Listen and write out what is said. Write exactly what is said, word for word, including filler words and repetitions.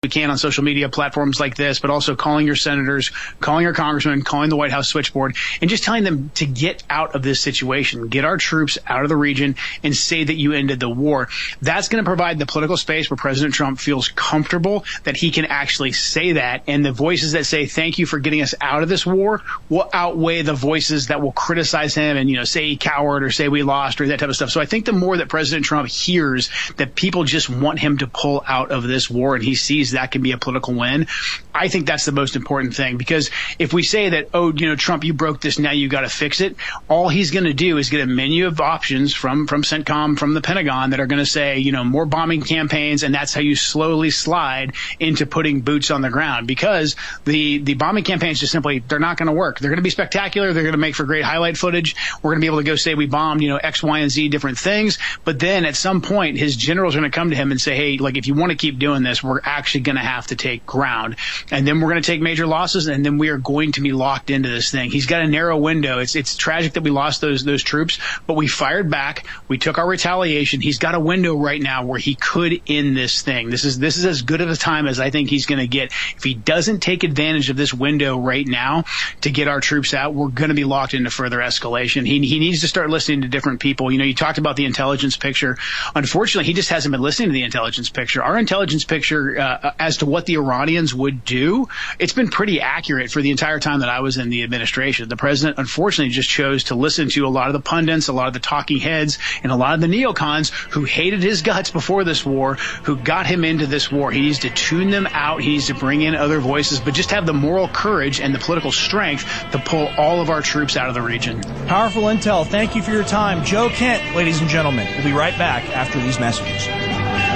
we can on social media platforms like this, but also calling your senators, calling your congressmen, calling the White House switchboard, and just telling them to get out of this situation, get our troops out of the region, and say that you ended the war. That's going to provide the political space where President Trump feels comfortable that he can actually say that, and the voices that say thank you for getting us out of this war will outweigh the voices that will criticize him and, you know, say he cowered or say we lost or that type of stuff. So I think the more that President Trump hears that people just want him to pull out of this war and he sees that can be a political win, I think that's the most important thing. Because if we say that, oh, you know, Trump, you broke this, now you got to fix it, all he's going to do is get a menu of options from, from CENTCOM, from the Pentagon that are going to say, you know, more bombing campaigns, and that's how you slowly slide into putting boots on the ground. Because the, the bombing campaigns just simply, they're not going to work. They're going to be spectacular. They're going to make for great highlight footage. We're going to be able to go say we bombed, you know, X, Y, and Z different things. But then at some point, his generals are going to come to him and say, hey, like, if you want to keep doing this, we're actually going to have to take ground. And then we're going to take major losses, and then we are going to be locked into this thing. He's got a narrow window. It's it's tragic that we lost those those troops, but we fired back. We took our retaliation. He's got a window right now where he could end this thing. This is this is as good of a time as I think he's going to get. If he doesn't take advantage of this window right now to get our troops out, we're going to be locked into further escalation. He he needs to start listening to different people. You know, you talked about the intelligence picture. Unfortunately, he just hasn't been listening to the intelligence picture. Our intelligence picture uh, as to what the Iranians would do, it's been pretty accurate for the entire time that I was in the administration. The president, unfortunately, just chose to listen to a lot of the pundits, a lot of the talking heads, and a lot of the neocons who hated his guts before this war, who got him into this war. He needs to tune them out. He needs to bring in other voices, but just have the moral courage and the political strength to pull all of our troops out of the region. Powerful intel. Thank you for your time. Joe Kent, ladies and gentlemen. We'll be right back after these messages.